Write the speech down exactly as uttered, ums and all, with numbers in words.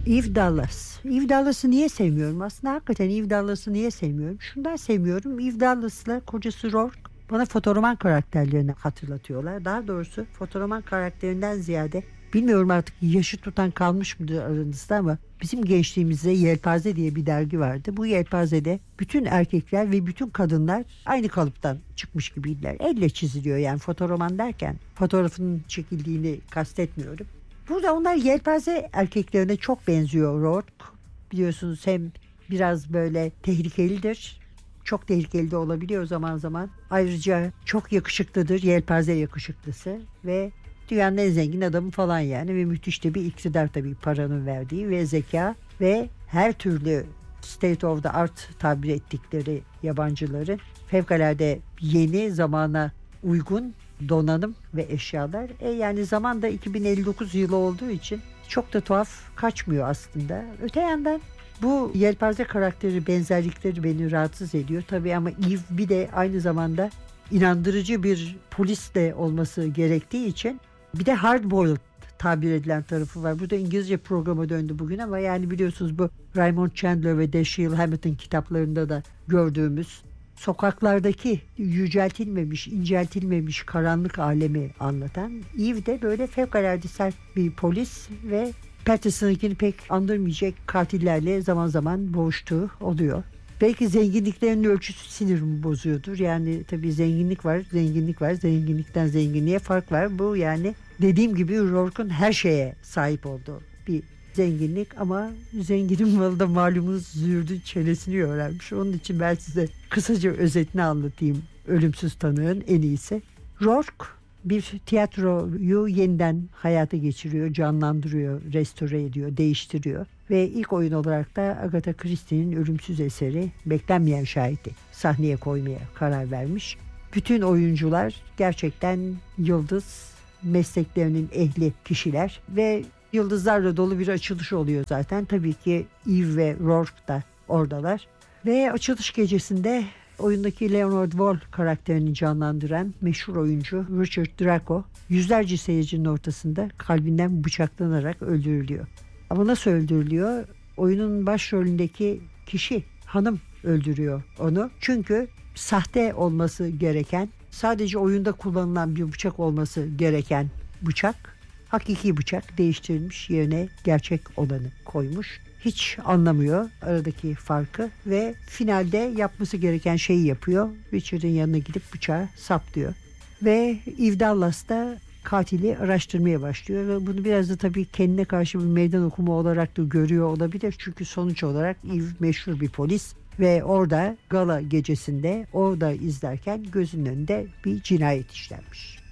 Eve Dallas. Eve Dallas'ı niye sevmiyorum? Aslında hakikaten Eve Dallas'ı niye sevmiyorum? Şundan sevmiyorum. Eve Dallas'la kocası Rourke bana fotoroman karakterlerini hatırlatıyorlar. Daha doğrusu fotoroman karakterinden ziyade, bilmiyorum artık yaşı tutan kalmış mıdır aranızda, ama bizim gençliğimizde Yelpaze diye bir dergi vardı. Bu Yelpaze'de bütün erkekler ve bütün kadınlar aynı kalıptan çıkmış gibiydiler. Elle çiziliyor, yani fotoroman derken fotoğrafının çekildiğini kastetmiyorum. Burada onlar Yelpaze erkeklerine çok benziyor Rourke. Biliyorsunuz hem biraz böyle tehlikelidir. Çok tehlikeli de olabiliyor zaman zaman. Ayrıca çok yakışıklıdır. Yelpaze yakışıklısı ve dünyanın en zengin adamı falan yani. Ve müthiş de bir iktidar tabii, paranın verdiği ve zeka ve her türlü state of the art tabir ettikleri yabancıların fevkalade yeni, zamana uygun donanım ve eşyalar. E yani zaman da iki bin elli dokuz yılı olduğu için çok da tuhaf kaçmıyor aslında. Öte yandan bu Yelpaze karakteri benzerlikleri beni rahatsız ediyor. Tabii ama Eve bir de aynı zamanda inandırıcı bir polis de olması gerektiği için bir de hardboiled tabir edilen tarafı var. Bu da İngilizce programa döndü bugün ama yani biliyorsunuz bu Raymond Chandler ve Dashiell Hammett kitaplarında da gördüğümüz sokaklardaki yüceltilmemiş, inceltilmemiş karanlık alemi anlatan. Eve de böyle fevkalade sert bir polis ve Patterson'ınkini pek andırmayacak katillerle zaman zaman boğuştuğu oluyor. Belki zenginliklerinin ölçüsü sinirimi bozuyordur. Yani tabii zenginlik var, zenginlik var. Zenginlikten zenginliğe fark var. Bu yani dediğim gibi Rourke'un her şeye sahip olduğu bir zenginlik ama zenginin malı da malumunuz züğürdün çenesini öğrenmiş. Onun için ben size kısaca özetini anlatayım. Ölümsüz Tanığın en iyisi. Rourke bir tiyatroyu yeniden hayata geçiriyor, canlandırıyor, restore ediyor, değiştiriyor. Ve ilk oyun olarak da Agatha Christie'nin ölümsüz eseri Beklenmeyen Şahit'i sahneye koymaya karar vermiş. Bütün oyuncular gerçekten yıldız, mesleklerinin ehli kişiler ve yıldızlarla dolu bir açılış oluyor zaten. Tabii ki Eve ve Rourke da oradalar. Ve açılış gecesinde oyundaki Leonard Wall karakterini canlandıran meşhur oyuncu Richard Draco yüzlerce seyircinin ortasında kalbinden bıçaklanarak öldürülüyor. Ama nasıl öldürülüyor? Oyunun başrolündeki kişi, hanım öldürüyor onu. Çünkü sahte olması gereken, sadece oyunda kullanılan bir bıçak olması gereken bıçak, hakiki bıçak değiştirilmiş, yerine gerçek olanı koymuş. Hiç anlamıyor aradaki farkı ve finalde yapması gereken şeyi yapıyor. Richard'ın yanına gidip bıçağı saplıyor. Ve Eve Dallas da katili araştırmaya başlıyor ve bunu biraz da tabii kendine karşı bir meydan okuma olarak da görüyor olabilir. Çünkü sonuç olarak Eve meşhur bir polis ve orada gala gecesinde orada izlerken gözünün önünde bir cinayet işlenmiş.